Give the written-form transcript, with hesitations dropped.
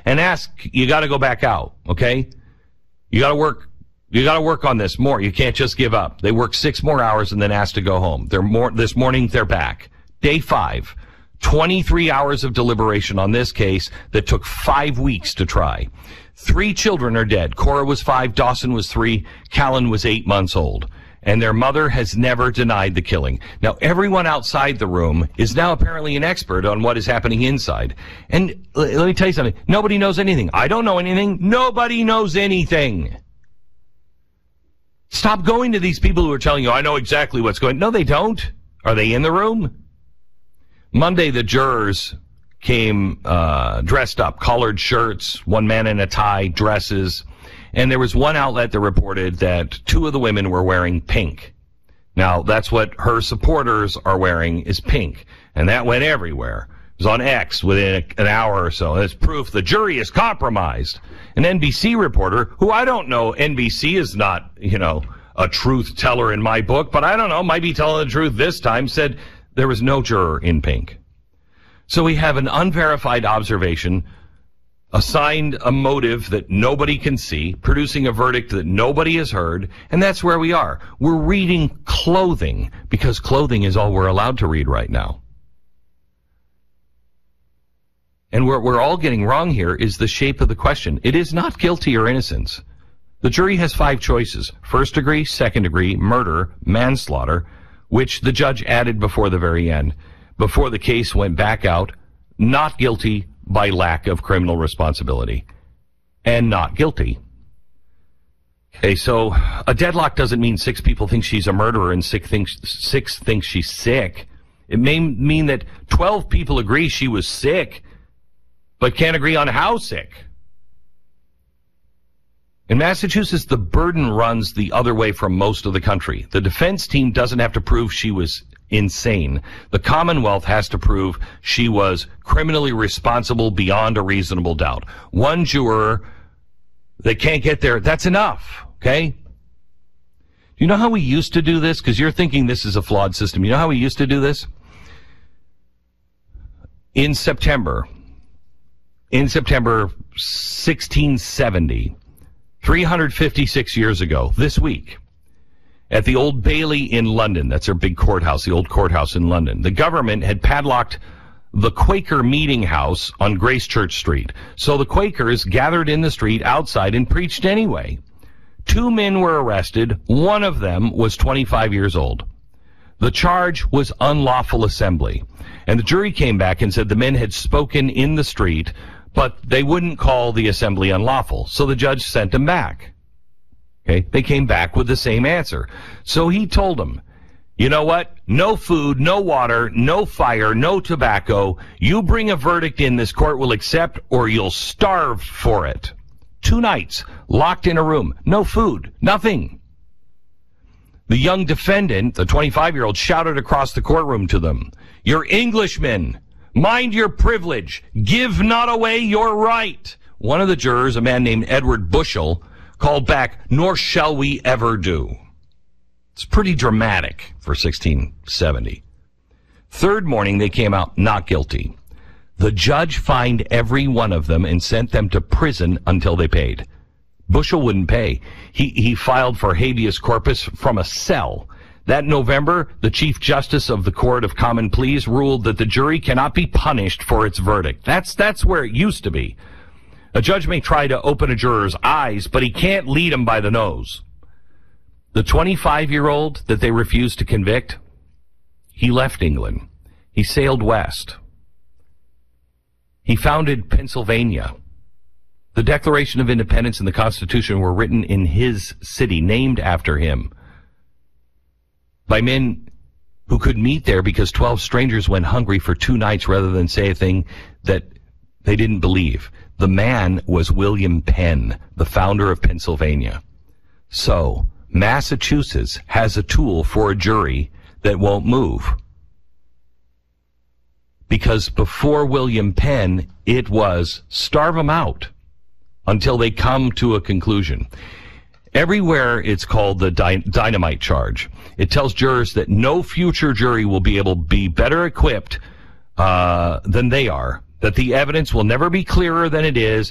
and ask, you got to go back out, okay? You got to work on this more. You can't just give up. They work 6 more hours and then ask to go home. This morning, they're back. Day 5, 23 hours of deliberation on this case that took 5 weeks to try. 3 children are dead. Cora was 5, Dawson was 3, Callan was 8 months old. And their mother has never denied the killing. Now, everyone outside the room is now apparently an expert on what is happening inside. And let me tell you something. Nobody knows anything. I don't know anything. Nobody knows anything. Stop going to these people who are telling you, I know exactly what's going on. No, they don't. Are they in the room? Monday, the jurors came dressed up, collared shirts, one man in a tie, dresses. And there was one outlet that reported that 2 of the women were wearing pink. Now, that's what her supporters are wearing, is pink. And that went everywhere. It was on X within an hour or so. That's proof the jury is compromised. An NBC reporter, who I don't know, NBC is not, a truth teller in my book, but I don't know, might be telling the truth this time, said there was no juror in pink. So we have an unverified observation, assigned a motive that nobody can see, producing a verdict that nobody has heard, and that's where we are. We're reading clothing, because clothing is all we're allowed to read right now. And what we're all getting wrong here is the shape of the question. It is not guilty or innocence. The jury has 5 choices: first degree, second degree, murder, manslaughter, which the judge added before the very end, before the case went back out, not guilty by lack of criminal responsibility, and not guilty. Okay, so a deadlock doesn't mean 6 people think she's a murderer and 6 think she's sick. It may mean that 12 people agree she was sick, but can't agree on how sick. In Massachusetts, the burden runs the other way from most of the country. The defense team doesn't have to prove she was insane. The Commonwealth has to prove she was criminally responsible beyond a reasonable doubt. One juror, they can't get there. That's enough, okay? Do you know how we used to do this? Because you're thinking this is a flawed system. You know how we used to do this? In September 1670, 356 years ago, this week, at the Old Bailey in London, that's their big courthouse, the old courthouse in London, the government had padlocked the Quaker Meeting House on Grace Church Street. So the Quakers gathered in the street outside and preached anyway. 2 men were arrested. One of them was 25 years old. The charge was unlawful assembly. And the jury came back and said the men had spoken in the street, but they wouldn't call the assembly unlawful. So the judge sent them back. Okay, they came back with the same answer. So he told them, you know what? No food, no water, no fire, no tobacco. You bring a verdict in, this court will accept, or you'll starve for it. 2 nights, locked in a room, no food, nothing. The young defendant, the 25-year-old, shouted across the courtroom to them, "You're Englishmen. Mind your privilege. Give not away your right." One of the jurors, a man named Edward Bushell, called back, "Nor shall we ever do." It's pretty dramatic for 1670. Third morning, they came out not guilty. The judge fined every one of them and sent them to prison until they paid. Bushell wouldn't pay. He filed for habeas corpus from a cell. That November, the Chief Justice of the Court of Common Pleas ruled that the jury cannot be punished for its verdict. That's where it used to be. A judge may try to open a juror's eyes, but he can't lead him by the nose. The 25-year-old that they refused to convict, he left England. He sailed west. He founded Pennsylvania. The Declaration of Independence and the Constitution were written in his city, named after him, by men who could meet there because 12 strangers went hungry for 2 nights rather than say a thing that they didn't believe. The man was William Penn, the founder of Pennsylvania. So, Massachusetts has a tool for a jury that won't move. Because before William Penn, it was starve them out until they come to a conclusion. Everywhere it's called the dynamite charge. It tells jurors that no future jury will be able to be better equipped than they are, that the evidence will never be clearer than it is,